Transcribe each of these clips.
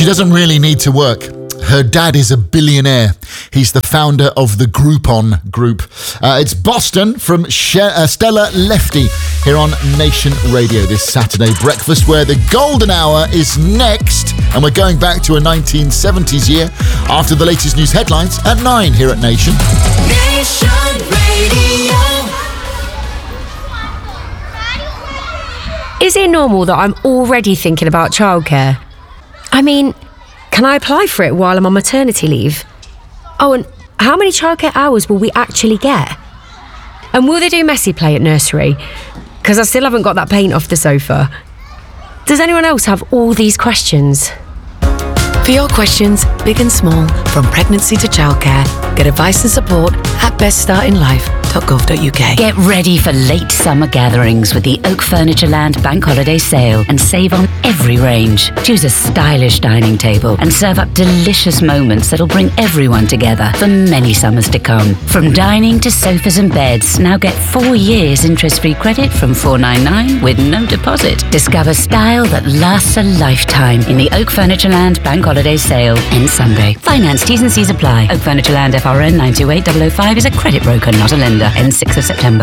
doesn't really need to work. Her dad is a billionaire. He's the founder of the Groupon Group. It's Boston from Stella Lefty here on Nation Radio this Saturday breakfast, where the golden hour is next. And we're going back to a 1970s year after the latest news headlines at 9 here at Nation. Nation Radio. Is it normal that I'm already thinking about childcare? I mean, can I apply for it while I'm on maternity leave? Oh, and how many childcare hours will we actually get? And will they do messy play at nursery? Because I still haven't got that paint off the sofa. Does anyone else have all these questions? For your questions, big and small, from pregnancy to childcare, get advice and support at beststartinlife.gov.uk. Get ready for late summer gatherings with the Oak Furnitureland Bank Holiday Sale and save on every range. Choose a stylish dining table and serve up delicious moments that'll bring everyone together for many summers to come. From dining to sofas and beds, now get 4 years interest-free credit from $4.99 with no deposit. Discover style that lasts a lifetime in the Oak Furnitureland Bank Holiday Sale. Ends Sunday. Finance T's and C's apply. Oak Furnitureland FRN 928005 is a credit broker, not a lender. Ends 6th of September.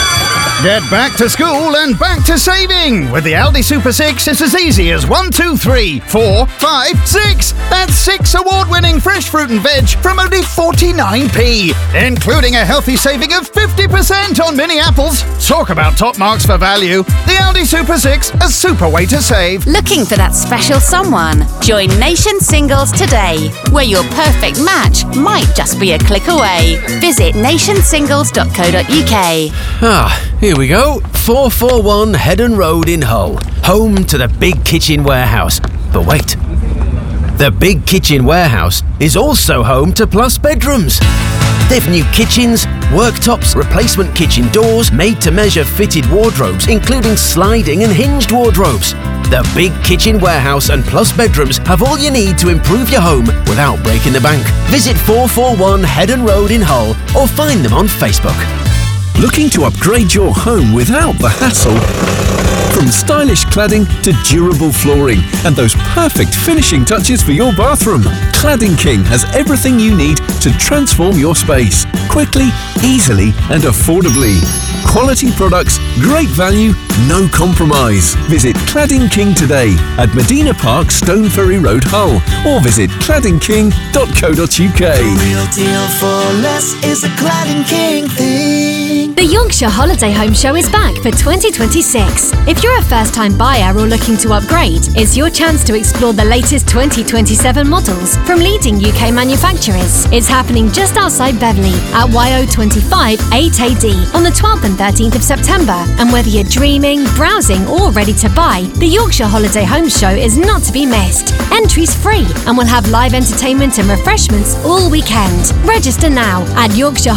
Get back to school and back to saving. With the Aldi Super 6, it's as easy as 1, 2, 3, 4, 5, 6. That's 6 award-winning fresh fruit and veg from only 49p, including a healthy saving of 50% on mini apples. Talk about top marks for value. The Aldi Super 6, a super way to save. Looking for that special someone? Join Nation Singles today, where your perfect match might just be a click away. Visit nationsingles.co.uk. Here we go. 441 Headon Road in Hull, home to the Big Kitchen Warehouse. But wait, the Big Kitchen Warehouse is also home to Plus Bedrooms. They've new kitchens, worktops, replacement kitchen doors, made-to-measure fitted wardrobes, including sliding and hinged wardrobes. The Big Kitchen Warehouse and Plus Bedrooms have all you need to improve your home without breaking the bank. Visit 441 Headon Road in Hull or find them on Facebook. Looking to upgrade your home without the hassle? From stylish cladding to durable flooring and those perfect finishing touches for your bathroom, Cladding King has everything you need to transform your space quickly, easily and affordably. Quality products, great value, no compromise. Visit Cladding King today at Medina Park, Stone Ferry Road, Hull, or visit claddingking.co.uk. Real deal for less is a Cladding King thing. The Yorkshire Holiday Home Show is back for 2026. If you're a first-time buyer or looking to upgrade, it's your chance to explore the latest 2027 models from leading UK manufacturers. It's happening just outside Beverley at YO25 8AD on the 12th and 13th of September. And whether you're dreaming, browsing or ready to buy, the Yorkshire Holiday Home Show is not to be missed. Entry's free and we'll have live entertainment and refreshments all weekend. Register now at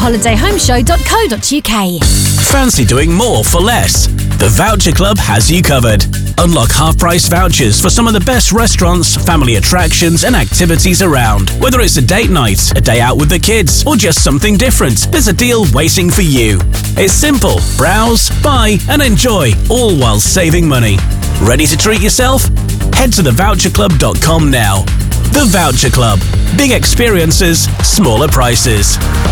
yorkshireholidayhomeshow.co.uk. Fancy doing more for less? The Voucher Club has you covered. Unlock half-price vouchers for some of the best restaurants, family attractions and activities around. Whether it's a date night, a day out with the kids, or just something different, there's a deal waiting for you. It's simple. Browse, buy and enjoy, all while saving money. Ready to treat yourself? Head to thevoucherclub.com now. The Voucher Club. Big experiences, smaller prices.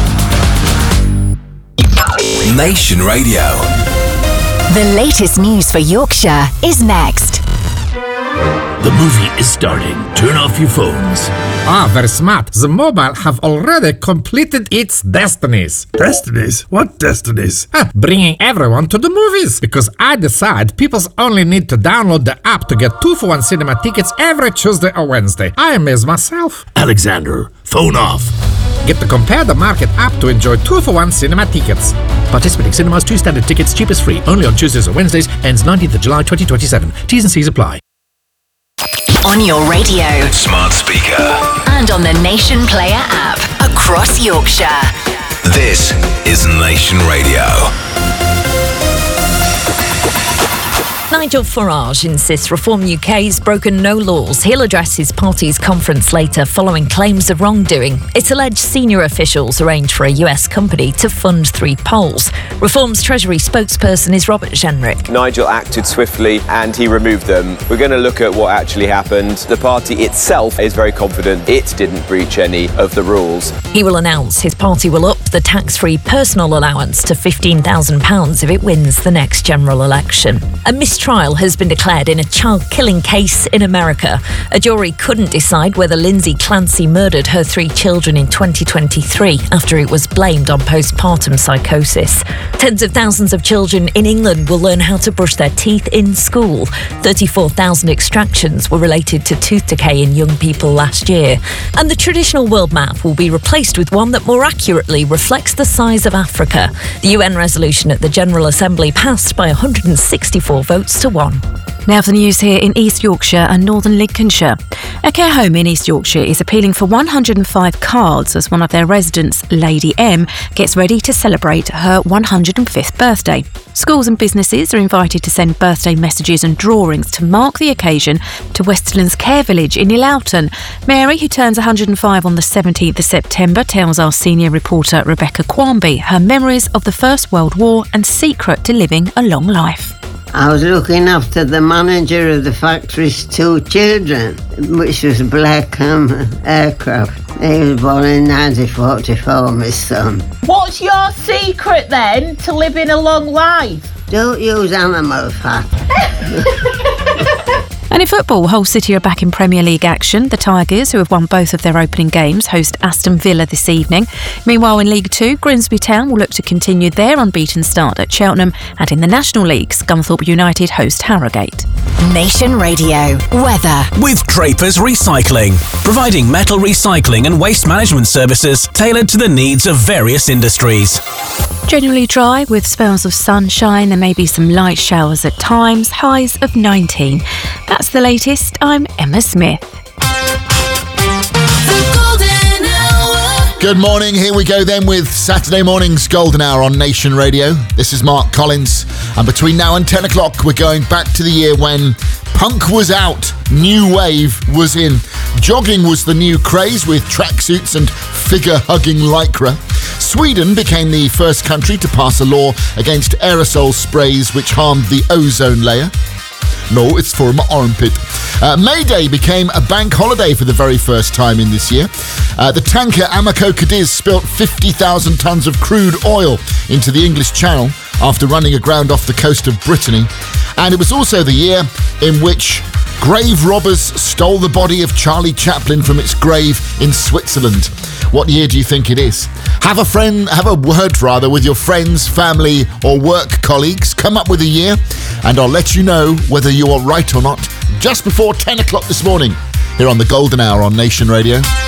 Nation Radio. The latest news for Yorkshire is next. The movie is starting. Turn off your phones. Very smart. The mobile have already completed its destinies. Destinies? What destinies? Bringing everyone to the movies. Because I decide people only need to download the app to get 2-for-1 cinema tickets every Tuesday or Wednesday. I amaze myself. Alexander, phone off. Get the Compare the Market app to enjoy 2-for-1 cinema tickets. Participating cinemas, 2 standard tickets, cheapest free. Only on Tuesdays or Wednesdays. Ends 19th of July 2027. T's and C's apply. On your radio, smart speaker, and on the Nation Player app across Yorkshire. This is Nation Radio. Nigel Farage insists Reform UK's broken no laws. He'll address his party's conference later following claims of wrongdoing. It's alleged senior officials arranged for a US company to fund 3 polls. Reform's Treasury spokesperson is Robert Jenrick. Nigel acted swiftly and he removed them. We're going to look at what actually happened. The party itself is very confident it didn't breach any of the rules. He will announce his party will up the tax-free personal allowance to £15,000 if it wins the next general election. A mistrial has been declared in a child-killing case in America. A jury couldn't decide whether Lindsay Clancy murdered her 3 children in 2023 after it was blamed on postpartum psychosis. Tens of thousands of children in England will learn how to brush their teeth in school. 34,000 extractions were related to tooth decay in young people last year. And the traditional world map will be replaced with one that more accurately reflects the size of Africa. The UN resolution at the General Assembly passed by 164 votes to 1. Now for the news here in East Yorkshire and Northern Lincolnshire. A care home in East Yorkshire is appealing for 105 cards as one of their residents, Lady M, gets ready to celebrate her 105th birthday. Schools and businesses are invited to send birthday messages and drawings to mark the occasion to Westlands Care Village in Illowton. Mary, who turns 105 on the 17th of September, tells our senior reporter Rebecca Quamby her memories of the First World War and secret to living a long life. I was looking after the manager of the factory's 2 children, which was Blackham Aircraft. He was born in 1944, my son. What's your secret then to living a long life? Don't use animal fat. And in football, Hull City are back in Premier League action. The Tigers, who have won both of their opening games, host Aston Villa this evening. Meanwhile, in League 2, Grimsby Town will look to continue their unbeaten start at Cheltenham. And in the National League, Scunthorpe United host Harrogate. Nation Radio weather. With Drapers Recycling, providing metal recycling and waste management services tailored to the needs of various industries. Generally dry with spells of sunshine. There may be some light showers at times, highs of 19. That's the latest. I'm Emma Smith. Good morning. Here we go then with Saturday morning's Golden Hour on Nation Radio. This is Mark Collins. And between now and 10 o'clock, we're going back to the year when punk was out, new wave was in. Jogging was the new craze with tracksuits and figure-hugging lycra. Sweden became the first country to pass a law against aerosol sprays which harmed the ozone layer. No, it's for my armpit. May Day became a bank holiday for the very first time in this year. The tanker Amoco Cadiz spilt 50,000 tonnes of crude oil into the English Channel after running aground off the coast of Brittany. And it was also the year in which grave robbers stole the body of Charlie Chaplin from its grave in Switzerland. What year do you think it is? Have a word with your friends, family or work colleagues. Come up with a year and I'll let you know whether you are right or not just before 10 o'clock this morning here on the Golden Hour on Nation Radio.